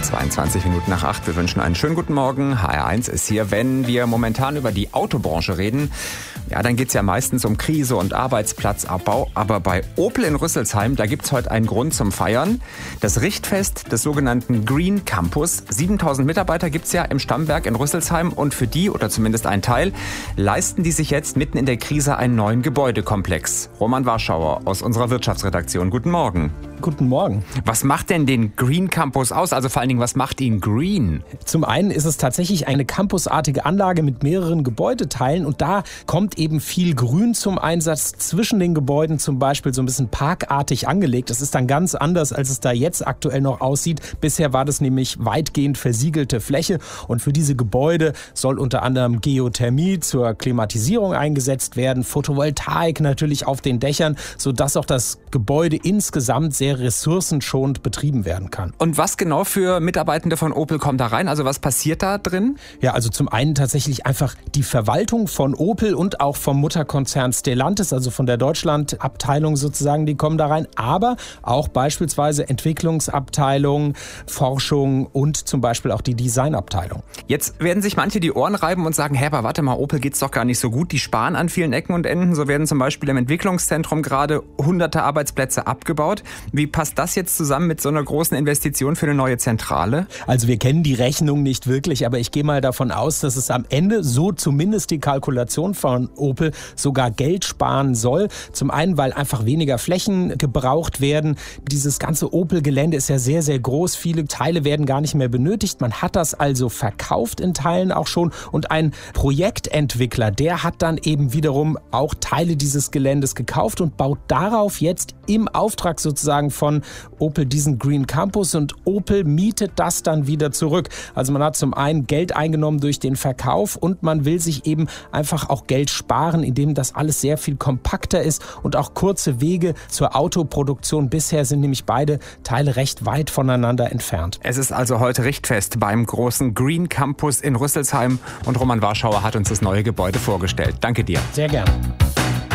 22 Minuten nach 8. Wir wünschen einen schönen guten Morgen. HR1 ist hier. Wenn wir momentan über die Autobranche reden, ja, dann geht es ja meistens um Krise und Arbeitsplatzabbau. Aber bei Opel in Rüsselsheim, da gibt es heute einen Grund zum Feiern. Das Richtfest des sogenannten Green Campus. 7000 Mitarbeiter gibt es ja im Stammwerk in Rüsselsheim. Und für die, oder zumindest ein Teil, leisten die sich jetzt mitten in der Krise einen neuen Gebäudekomplex. Roman Warschauer aus unserer Wirtschaftsredaktion. Guten Morgen. Guten Morgen. Was macht denn den Green Campus aus? Also vor allen Dingen, was macht ihn green? Zum einen ist es tatsächlich eine campusartige Anlage mit mehreren Gebäudeteilen und da kommt eben viel Grün zum Einsatz. Zwischen den Gebäuden zum Beispiel so ein bisschen parkartig angelegt. Das ist dann ganz anders, als es da jetzt aktuell noch aussieht. Bisher war das nämlich weitgehend versiegelte Fläche und für diese Gebäude soll unter anderem Geothermie zur Klimatisierung eingesetzt werden, Photovoltaik natürlich auf den Dächern, sodass auch das Gebäude insgesamt sehr ressourcenschonend betrieben werden kann. Und was genau für Mitarbeitende von Opel kommen da rein? Also was passiert da drin? Ja, also zum einen tatsächlich einfach die Verwaltung von Opel und auch vom Mutterkonzern Stellantis, also von der Deutschland-Abteilung sozusagen, die kommen da rein. Aber auch beispielsweise Entwicklungsabteilung, Forschung und zum Beispiel auch die Designabteilung. Jetzt werden sich manche die Ohren reiben und sagen, hä, aber warte mal, Opel geht's doch gar nicht so gut. Die sparen an vielen Ecken und Enden. So werden zum Beispiel im Entwicklungszentrum gerade hunderte Arbeitsplätze abgebaut. Wie passt das jetzt zusammen mit so einer großen Investition für eine neue Zentrale? Also wir kennen die Rechnung nicht wirklich, aber ich gehe mal davon aus, dass es am Ende, so zumindest die Kalkulation von Opel, sogar Geld sparen soll. Zum einen, weil einfach weniger Flächen gebraucht werden. Dieses ganze Opel-Gelände ist ja sehr, sehr groß. Viele Teile werden gar nicht mehr benötigt. Man hat das also verkauft in Teilen auch schon. Und ein Projektentwickler, der hat dann eben wiederum auch Teile dieses Geländes gekauft und baut darauf jetzt im Auftrag sozusagen von Opel diesen Green Campus und Opel mietet das dann wieder zurück. Also man hat zum einen Geld eingenommen durch den Verkauf und man will sich eben einfach auch Geld sparen, indem das alles sehr viel kompakter ist und auch kurze Wege zur Autoproduktion. Bisher sind nämlich beide Teile recht weit voneinander entfernt. Es ist also heute Richtfest beim großen Green Campus in Rüsselsheim und Roman Warschauer hat uns das neue Gebäude vorgestellt. Danke dir. Sehr gerne.